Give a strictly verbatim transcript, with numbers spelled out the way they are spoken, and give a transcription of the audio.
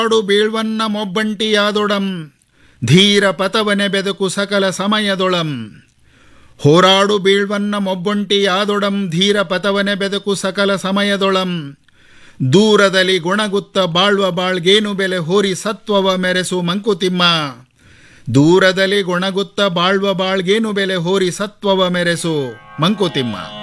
ಆಡು ಬೀಳ್ವನ್ನ ಮೊಬ್ಬಂಟಿಯಾದೊಡಂ ಧೀರ ಪತವನೆ ಬೆದಕು ಸಕಲ ಸಮಯದೊಳಂ. ಹೋರಾಡು ಬೀಳ್ವನ್ನ ಮೊಬ್ಬೊಂಟಿಯಾದೊಡಂ ಧೀರ ಪತವನೆ ಬೆದಕು ಸಕಲ ಸಮಯದೊಳಂ. ದೂರದಲ್ಲಿ ಗುಣಗುತ್ತ ಬಾಳ್ವ ಬಾಳ್ಗೇನು ಬೆಲೆ ಹೋರಿ ಸತ್ವವ ಮೆರೆಸು ಮಂಕುತಿಮ್ಮ. ದೂರದಲ್ಲಿ ಗುಣಗುತ್ತ ಬಾಳ್ವ ಬಾಳ್ಗೇನು ಬೆಲೆ ಹೋರಿ ಸತ್ವವ ಮೆರೆಸು ಮಂಕುತಿಮ್ಮ.